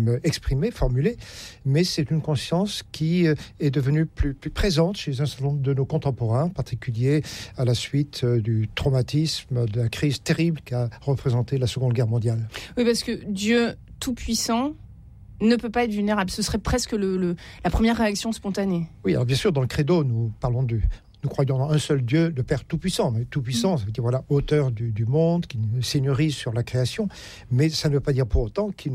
même exprimée, formulée, mais c'est une conscience qui est devenue plus présente chez un certain nombre de nos contemporains, en particulier à la suite du traumatisme, de la crise terrible qu'a représentée la Seconde Guerre mondiale. Oui, parce que Dieu tout-puissant ne peut pas être vulnérable. Ce serait presque la première réaction spontanée. Oui, alors bien sûr, dans le credo, nous croyons en un seul Dieu, le Père Tout-Puissant. Mais Tout-Puissant, ça veut dire auteur du monde, qui seigneurise sur la création. Mais ça ne veut pas dire pour autant qu'il ne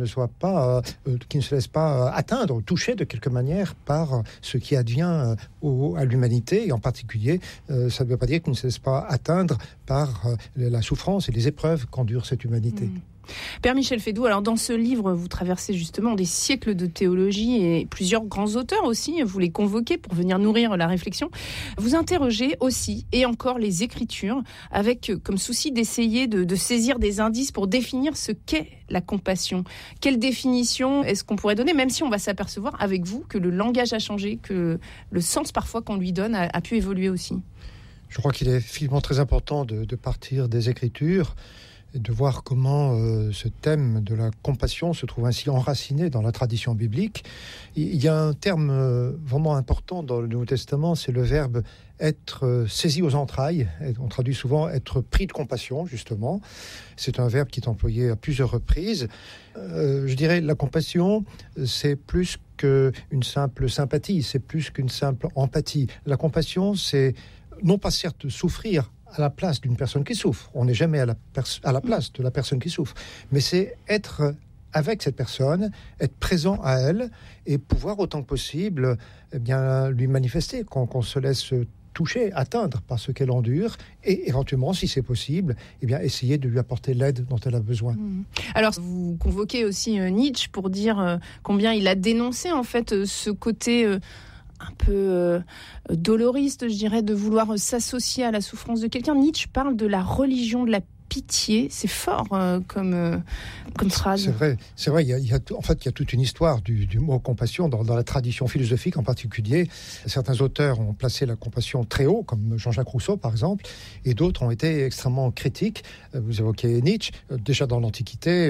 se laisse pas atteindre, toucher de quelque manière par ce qui advient à l'humanité. Et en particulier, ça ne veut pas dire qu'il ne se laisse pas atteindre par la souffrance et les épreuves qu'endure cette humanité. Père Michel Fédoux, alors dans ce livre, vous traversez justement des siècles de théologie et plusieurs grands auteurs aussi, vous les convoquez pour venir nourrir la réflexion. Vous interrogez aussi, et encore, les Écritures, avec comme souci d'essayer de saisir des indices pour définir ce qu'est la compassion. Quelle définition est-ce qu'on pourrait donner, même si on va s'apercevoir avec vous que le langage a changé, que le sens parfois qu'on lui donne a pu évoluer aussi. Je crois qu'il est finalement très important de partir des Écritures, et de voir comment ce thème de la compassion se trouve ainsi enraciné dans la tradition biblique. Il y a un terme vraiment important dans le Nouveau Testament, c'est le verbe être saisi aux entrailles. On traduit souvent être pris de compassion, justement. C'est un verbe qui est employé à plusieurs reprises. Je dirais la compassion, c'est plus qu'une simple sympathie, c'est plus qu'une simple empathie. La compassion, c'est non pas certes souffrir à la place d'une personne qui souffre. On n'est jamais à la place de la personne qui souffre. Mais c'est être avec cette personne, être présent à elle et pouvoir autant que possible lui manifester qu'on se laisse toucher, atteindre par ce qu'elle endure et éventuellement, si c'est possible, essayer de lui apporter l'aide dont elle a besoin. Alors, vous convoquez aussi Nietzsche pour dire combien il a dénoncé en fait ce côté un peu doloriste, je dirais, de vouloir s'associer à la souffrance de quelqu'un. Nietzsche parle de la religion de la pitié. C'est fort comme phrase. C'est vrai. Il y a toute une histoire du mot compassion dans la tradition philosophique en particulier. Certains auteurs ont placé la compassion très haut, comme Jean-Jacques Rousseau par exemple, et d'autres ont été extrêmement critiques. Vous évoquez Nietzsche, déjà dans l'Antiquité.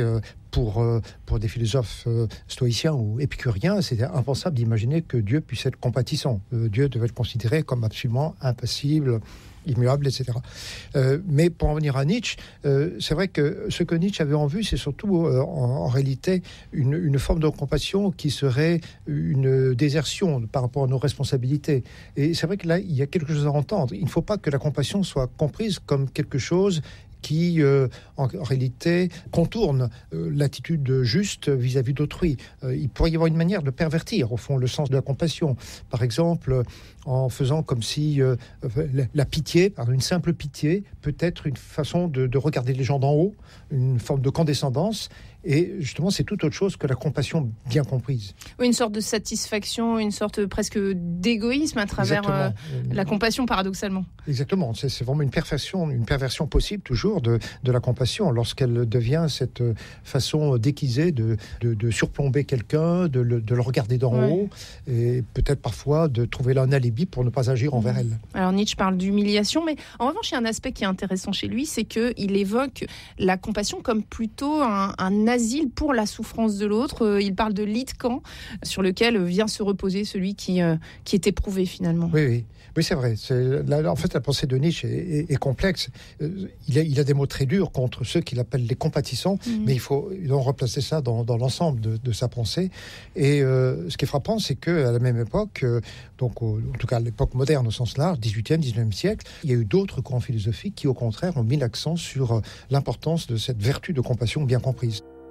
Pour des philosophes stoïciens ou épicuriens, c'était impensable d'imaginer que Dieu puisse être compatissant. Dieu devait être considéré comme absolument impassible, immuable, etc. Mais pour en venir à Nietzsche, c'est vrai que ce que Nietzsche avait en vue, c'est surtout en réalité une forme de compassion qui serait une désertion par rapport à nos responsabilités. Et c'est vrai que là, il y a quelque chose à entendre. Il ne faut pas que la compassion soit comprise comme quelque chose qui, en réalité, contourne l'attitude juste vis-à-vis d'autrui. Il pourrait y avoir une manière de pervertir, au fond, le sens de la compassion. Par exemple, en faisant comme si la pitié, une simple pitié, peut être une façon de regarder les gens d'en haut, une forme de condescendance. Et justement, c'est tout autre chose que la compassion bien comprise. Oui, une sorte de satisfaction, une sorte presque d'égoïsme à travers la compassion, paradoxalement. Exactement. C'est vraiment une perversion possible, toujours, de la compassion, lorsqu'elle devient cette façon déguisée de surplomber quelqu'un, de le regarder d'en haut, et peut-être parfois de trouver là un alibi pour ne pas agir envers elle. Alors Nietzsche parle d'humiliation, mais en revanche, il y a un aspect qui est intéressant chez lui, c'est qu'il évoque la compassion comme plutôt un asile pour la souffrance de l'autre. Il parle de lit de camp sur lequel vient se reposer celui qui est éprouvé finalement. Oui, c'est vrai. En fait, la pensée de Nietzsche est complexe. Il a des mots très durs contre ceux qu'il appelle les compatissants, mais il faut replacer ça dans l'ensemble de sa pensée. Et ce qui est frappant, c'est qu'à la même époque, en tout cas à l'époque moderne au sens large, 18e, 19e siècle, il y a eu d'autres courants philosophiques qui, au contraire, ont mis l'accent sur l'importance de cette vertu de compassion bien comprise.